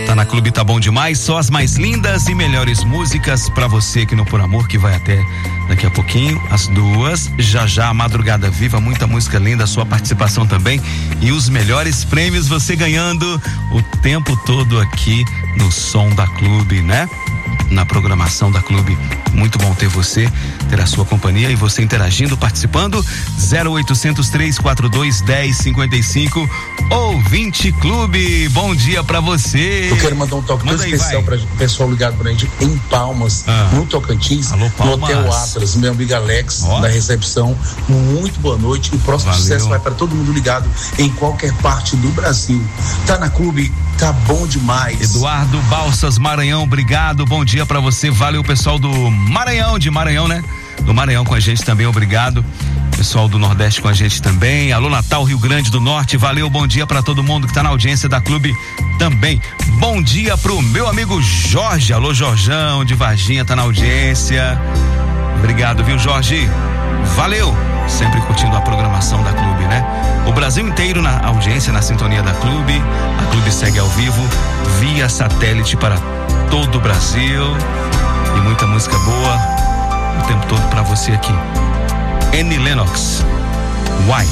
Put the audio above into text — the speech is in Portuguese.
Tá na Clube, tá bom demais, só as mais lindas e melhores músicas pra você aqui no Por Amor, que vai até daqui a pouquinho, às 2, já a Madrugada Viva, muita música linda, a sua participação também e os melhores prêmios você ganhando o tempo todo aqui no som da Clube, né? Na programação da Clube. Muito bom ter você, ter a sua companhia e você interagindo, participando. 0800 342 1055 Ouvinte Clube. Bom dia pra você. Eu quero mandar um toque todo especial para o pessoal ligado pra gente em Palmas, no Tocantins. Alô, Palmas. No Hotel Atlas, meu amigo Alex, da recepção. Muito boa noite. O próximo sucesso vai para todo mundo ligado em qualquer parte do Brasil. Tá na Clube, tá bom demais. Eduardo Balsas, Maranhão, obrigado. Bom dia pra você. Valeu, pessoal do Maranhão, de Maranhão, né? Do Maranhão com a gente também, obrigado. Pessoal do Nordeste com a gente também. Alô, Natal, Rio Grande do Norte, valeu, bom dia pra todo mundo que tá na audiência da Clube também. Bom dia pro meu amigo Jorge. Alô, Jorjão, de Varginha, tá na audiência. Obrigado, viu, Jorge? Valeu! Sempre curtindo a programação da Clube, né? O Brasil inteiro na audiência, na sintonia da Clube. A Clube segue ao vivo, via satélite para todo o Brasil. E muita música boa o tempo todo pra você aqui. Annie Lennox, Why?